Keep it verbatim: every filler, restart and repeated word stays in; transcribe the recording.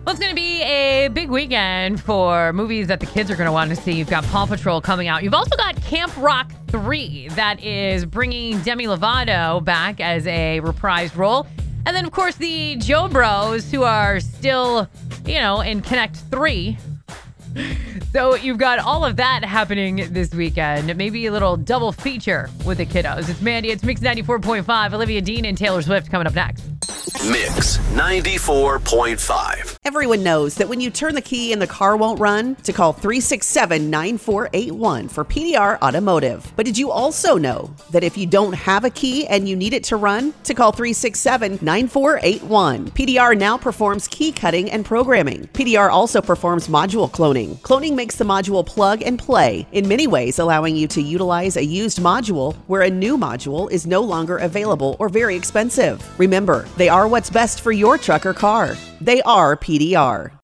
Well, it's going to be a big weekend for movies that the kids are going to want to see. You've got Paw Patrol coming out. You've also got Camp Rock three that is bringing Demi Lovato back as a reprised role. And then, of course, the Joe Bros, who are still, you know, in Connect three. So you've got all of that happening this weekend. Maybe a little double feature with the kiddos. It's Mandy. It's Mix ninety-four point five. Olivia Dean and Taylor Swift coming up next. Mix ninety-four point five. Everyone knows that when you turn the key and the car won't run, to call three six seven, nine four eight one for P D R Automotive. But did you also know that if you don't have a key and you need it to run, to call three six seven, nine four eight one. P D R now performs key cutting and programming. P D R also performs module cloning. Cloning makes the module plug and play, in many ways allowing you to utilize a used module where a new module is no longer available or very expensive. Remember, they are what's best for your truck or car. They are P D R.